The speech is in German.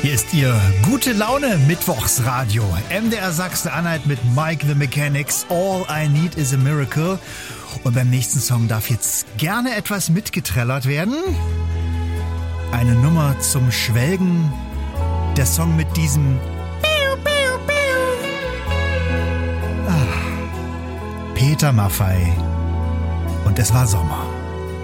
Hier ist Ihr gute Laune Mittwochsradio. MDR Sachsen-Anhalt mit Mike the Mechanics. All I Need is a Miracle. Und beim nächsten Song darf jetzt gerne etwas mitgetrellert werden. Eine Nummer zum Schwelgen. Der Song mit diesem Peter Maffay. Und es war Sommer.